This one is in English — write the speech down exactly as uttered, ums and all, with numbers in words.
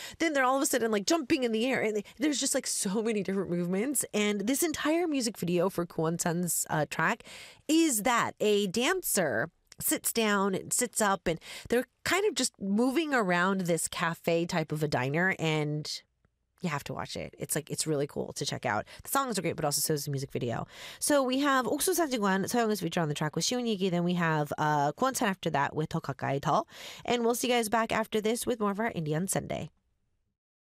then they're all of a sudden like jumping in the air. And there's just like so many different movements. And this entire music video for Kwon Chan's uh, track is that a dancer sits down and sits up and they're kind of just moving around this cafe type of a diner, and you have to watch it. It's like, it's really cool to check out. The songs are great, but also so is the music video. So we have 옥수사직원, 서영은's feature on the track with 쉬운 얘기. Then we have uh, Kwon Chan after that with 더 가까이 더. And we'll see you guys back after this with more of our Indian Sunday.